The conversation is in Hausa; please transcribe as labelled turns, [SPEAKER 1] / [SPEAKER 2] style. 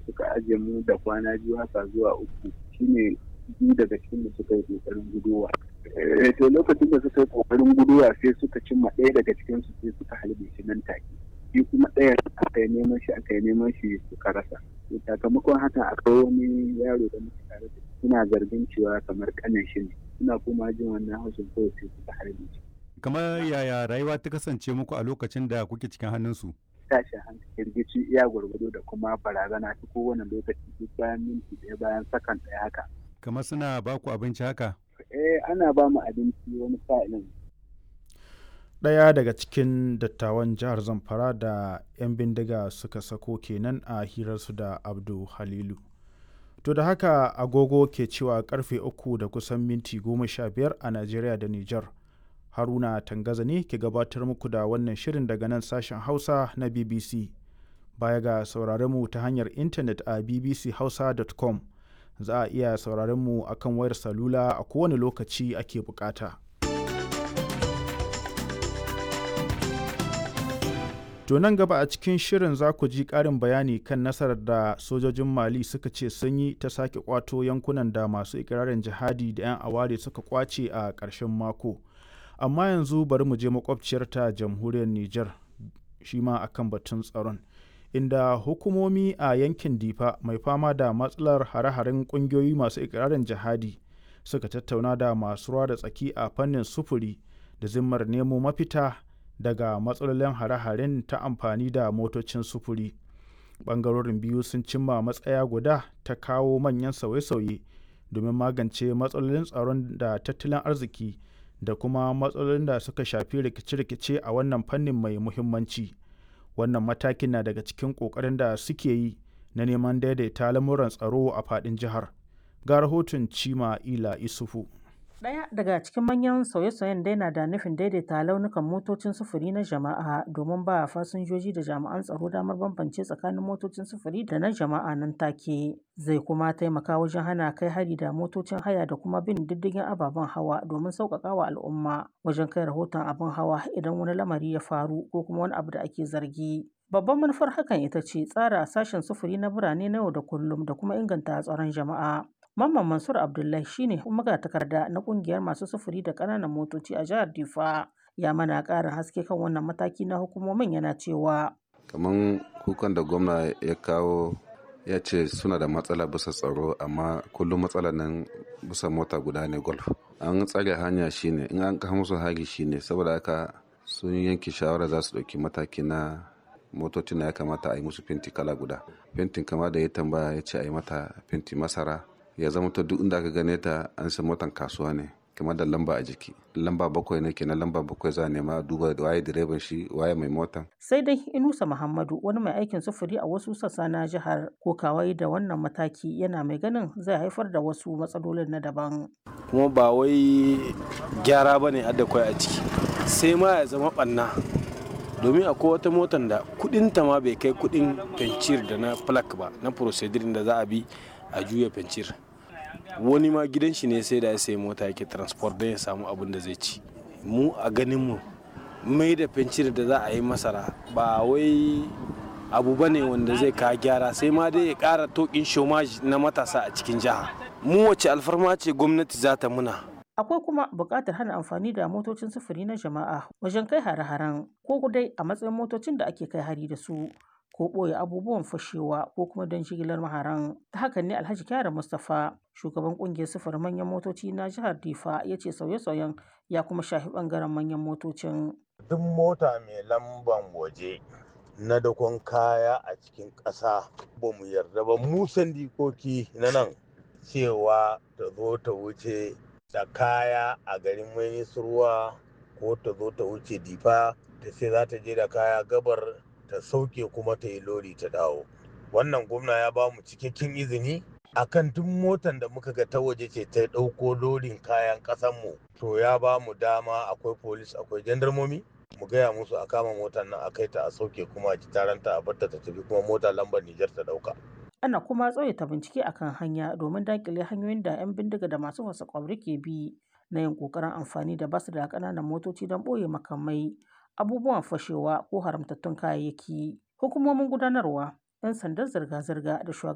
[SPEAKER 1] suka ajiye mu da kwana 2 haka zuwa 3 shine 2 daga cikinmu suka yi ƙoƙarin gudowa. To lokacin da suka yi ƙoƙarin gudowa sai suka cimma ɗaya daga cikinsu sai suka halbe shi nan take. Shi kuma ɗayan aka yi neman shi suka rasa. Sakamakon haka akwai wani yaro da muke tare da suna zargin cewa kamar ƙanin shi ne. Suna kuma jin wannan haushin kawai sai suka harbe shi.
[SPEAKER 2] Kamar yaya rayuwa ta kasance muku a lokacin da kuke cikin hannunsu?
[SPEAKER 1] Tashin hankali, firgici iya gwargwado da kuma barazana ta kowane lokaci duk bayan minti ɗaya bayan sakan ɗaya haka.
[SPEAKER 2] Kamar suna ba ku abinci haka?
[SPEAKER 1] Ana ba mu abinci wani sa'ilin.
[SPEAKER 3] Ɗaya daga cikin dattawan jihar Zamfara da 'yan bindiga suka sako kenan a hirarsu da Abdu Halilu. To da haka agogo ke cewa karfe 3 da kusan minti 15 a Najeriya da Nijar. Haruna Tangaza ne ke gabatar muku da wannan shirin daga nan sashen Hausa na BBC. Baya ga sauraron mu ta hanyar intanet a bbchausa.com, za a iya sauraron mu akan wayar salula a kowane lokaci ake bukata. To nan gaba a cikin shirin za ku ji ƙarin bayani kan nasarar da sojojin Mali suka ce sun yi ta sake kwato yankunan da masu ikirarin jihadi da 'yan aware suka kwace a ƙarshen mako. Amma yanzu bari mu je makwabciyarta jamhuriyar Nijar shi ma akan batun tsaron. Inda hukumomi a yankin Difa mai fama da matsalar hare-haren ƙungiyoyi masu ikirarin jihadi suka tattauna da masu ruwa da tsaki a fannin sufuri da zimmar nemo mafita daga matsalolin hare-haren ta amfani da motocin sufuri. Ɓangarorin biyu sun cimma matsaya guda ta kawo manyan sauye-sauye domin magance matsalolin tsaron da tattalin arziki da kuma matsalolin da suka shafi rikice-rikice a wannan fannin mai muhimmanci. Wannan matakin na daga cikin ƙoƙarin da suke yi na neman daidaita lamuran tsaro a faɗin jihar. Ga rahoton Cima Ila Isufu.
[SPEAKER 4] Ɗaya daga cikin manyan sauye-sauyen dai na da nufin daidaita launukan motocin sufuri na jama'a domin ba fasinjoji da jami'an tsaro damar bambance tsakanin motocin sufuri da na jama'a nan take. Zai kuma taimaka wajen hana kai hari da motocin haya da kuma bin diddigin ababen hawa domin sauƙaƙa wa al'umma wajen kai rahoton abin hawa idan wani lamari ya faru ko kuma wani abu da ake zargi. Babban manufar hakan ita ce tsara sashen sufuri na birane na yau da kullum da kuma inganta tsaron jama'a. Mamman Mansur Abdullahi shine magatakarda na kungiyar masu sufuri da ƙananan motoci a jihar Difa. Ya mana ƙarin haske kan wannan mataki na hukumomin yana cewa.
[SPEAKER 5] Kaman kukan da gwamna ya kawo ya ce suna da matsala bisa tsaro amma kullum matsalar nan bisa mota guda ne golf. An tsare hanya shine in an kawo musu hari shine saboda haka sun yanke shawara za su ɗauki mataki na motocin da ya kamata a yi musu fenti kala guda. Fentin kama da ya tambaya ya ce a yi mata fenti masara. Ya zama ta duk inda aka gane ta an san motan kasuwa ne kamar da lamba a jiki. Lamba 7 ne kenan lamba 7 za a nema duba waye direban shi waye mai motan.
[SPEAKER 4] Sai dai Inusa Muhammadu wani mai aikin sufuri a wasu sassa na jihar ko kawai da wannan mataki yana mai ganin zai haifar da wasu matsalolin na daban.
[SPEAKER 6] Kuma ba wai gyara bane adda kwai a ciki sai ma ya zama ɓanna. Domin akwai wata motar da kudinta ma bai kai kudin fencir da na plak ba na procedure da za a bi a juya fencir. Wani ma gidan shi ne sai da ya sayi mota yake transport don ya samu abin da zai ci. Mu a ganin mu mai da fencir da za a yi masara ba wai abu bane wanda zai ka gyara sai ma dai ya kara tokin shomaji na matasa a cikin jiha. Mu wace alfarma ce gwamnati za ta muna.
[SPEAKER 4] Akwai kuma buƙatar hana amfani da motocin sufuri na jama'a wajen kai hare-haren ko dai a matsayin motocin da ake kai hari da su ko ɓoye abubuwan fashewa ko kuma don jigilar maharan. Ta hakan ne Alhaji Kyara Mustapha, shugaban ƙungiyar sufurin manyan motoci na jihar Difa, ya ce sauye-sauyen ya kuma shafi ɓangaren manyan motocin.
[SPEAKER 7] Duk mota mai lamban waje na dakon kaya a cikin ƙasa ba mu yarda ba mu sandikoki na nan cewa ta zo ta wuce da kaya a garin Minisruwa ko ta zo ta wuce Difa ta ce za ta je da kaya gabar ta sauke kuma ta yi lori ta dawo. Wannan gwamna ya ba mu cikakken izini akan duk motan da muka ga ta waje ce ta ɗauko lorin kayan ƙasanmu to ya ba mu dama akwai polis akwai jandarmomi mu gaya musu a kama motar nan a kai ta a sauke kuma a ji taranta a barta ta tafi kuma mota lambar Nijar ta ɗauka.
[SPEAKER 4] Ana kuma tsawaita bincike akan hanya domin daƙile hanyoyin da 'yan bindiga da masu fasa ƙwauri ke bi na yin ƙoƙarin amfani da basu da ƙananan motoci don ɓoye makamai, abubuwan fashewa ko haramtattun kayayyaki. Hukumomin gudanarwa, 'yan sandan zirga-zirga da